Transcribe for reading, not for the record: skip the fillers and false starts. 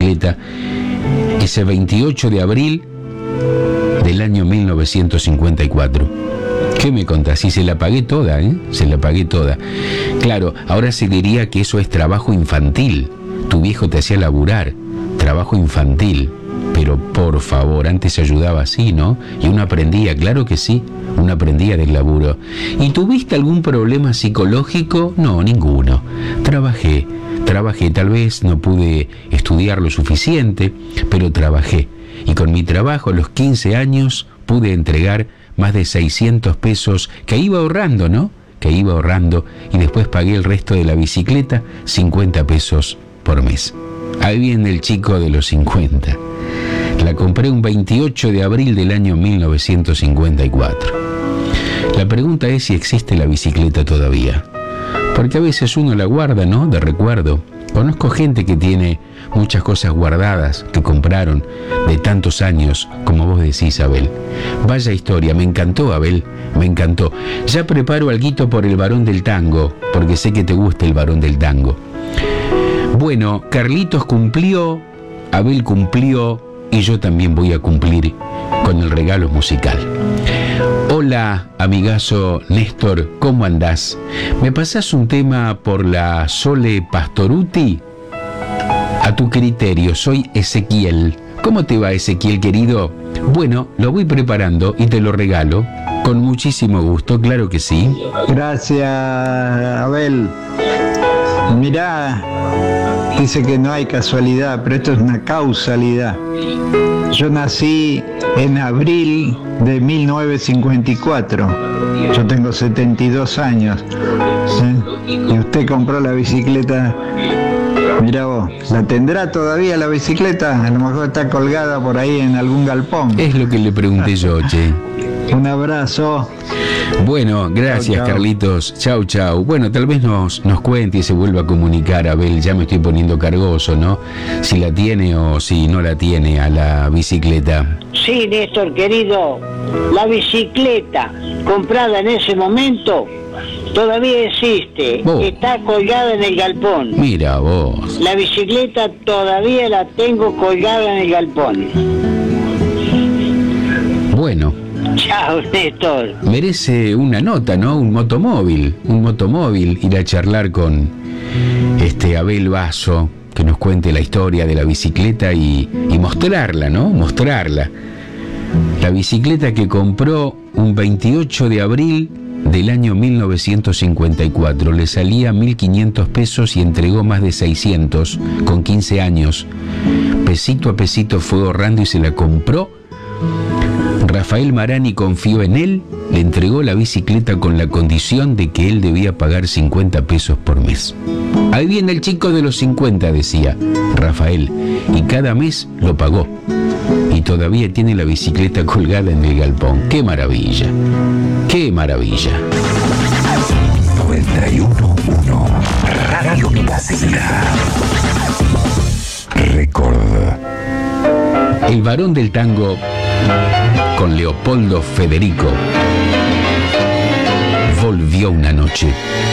bicicleta ese 28 de abril del año 1954. ¿Qué me contás? Sí, se la pagué toda, se la pagué toda. Claro, ahora se diría que eso es trabajo infantil. Tu viejo te hacía laburar, trabajo infantil. Pero por favor, antes se ayudaba así, ¿no? Y uno aprendía, claro que sí, uno aprendía del laburo. ¿Y tuviste algún problema psicológico? No, ninguno. Trabajé, tal vez no pude estudiar lo suficiente, pero trabajé. Y con mi trabajo a los 15 años pude entregar más de 600 pesos que iba ahorrando, ¿no? Que iba ahorrando, y después pagué el resto de la bicicleta, 50 pesos por mes. Ahí viene el chico de los 50. La compré un 28 de abril del año 1954. La pregunta es si existe la bicicleta todavía. Porque a veces uno la guarda, ¿no? De recuerdo. Conozco gente que tiene muchas cosas guardadas que compraron de tantos años, como vos decís, Abel. Vaya historia, me encantó, Abel, me encantó. Ya preparo alguito por el Varón del Tango, porque sé que te gusta el Varón del Tango. Bueno, Carlitos cumplió, Abel cumplió, y yo también voy a cumplir con el regalo musical. Hola, amigazo Néstor, ¿cómo andás? ¿Me pasás un tema por la Sole Pastoruti? A tu criterio, soy Ezequiel. ¿Cómo te va, Ezequiel, querido? Bueno, lo voy preparando y te lo regalo con muchísimo gusto, claro que sí. Gracias, Abel. Mirá, dice que no hay casualidad, pero esto es una causalidad. Yo nací en abril de 1954. Yo tengo 72 años. Y usted compró la bicicleta. Mirá vos, ¿la tendrá todavía la bicicleta? A lo mejor está colgada por ahí en algún galpón. Es lo que le pregunté yo, che. Un abrazo. Bueno, gracias, chau. Carlitos. Chau, chau. Bueno, tal vez nos cuente y se vuelva a comunicar, Abel. Ya me estoy poniendo cargoso, ¿no? Si la tiene o si no la tiene a la bicicleta. Sí, Néstor, querido. La bicicleta comprada en ese momento todavía existe. Oh. Está colgada en el galpón. Mira vos. La bicicleta todavía la tengo colgada en el galpón. Bueno. Chao, Néstor. Merece una nota, ¿no? Un motomóvil, ir a charlar con Abel Basso, que nos cuente la historia de la bicicleta y mostrarla, ¿no? Mostrarla. La bicicleta que compró un 28 de abril del año 1954. Le salía 1.500 pesos y entregó más de 600 con 15 años. Pesito a pesito fue ahorrando y se la compró. Rafael Marani confió en él, le entregó la bicicleta con la condición de que él debía pagar 50 pesos por mes. Ahí viene el chico de los 50, decía Rafael, y cada mes lo pagó. Y todavía tiene la bicicleta colgada en el galpón. ¡Qué maravilla! ¡Qué maravilla! 91.1 Radio Clásica. Record. El Varón del Tango con Leopoldo Federico volvió una noche.